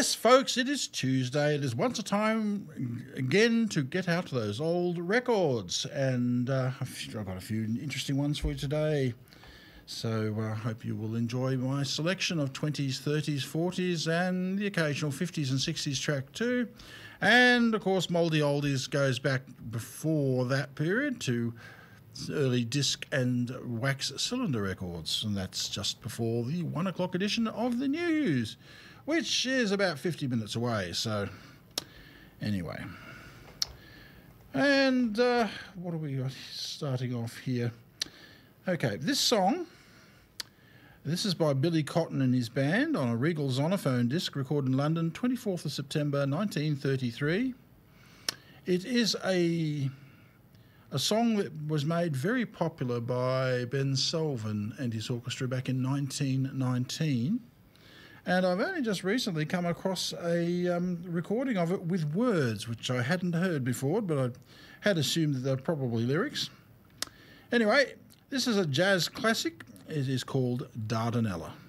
Yes, folks, it is Tuesday. It is once a time again to get out those old records. And I've got a few interesting ones for you today. So I hope you will enjoy my selection of 20s, 30s, 40s, and the occasional 50s and 60s track too. And, of course, Mouldy Oldies goes back before that period to early disc and wax cylinder records. And that's just before the 1 o'clock edition of the news, which is about 50 minutes away. So, anyway. And what are we got starting off here? Okay, this song, this is by Billy Cotton and his band on a Regal Zonophone disc recorded in London, 24th of September 1933. It is a song that was made very popular by Ben Selvin and his orchestra back in 1919. And I've only just recently come across a recording of it with words, which I hadn't heard before, but I had assumed that they're probably lyrics. Anyway, this is a jazz classic. It is called Dardanella.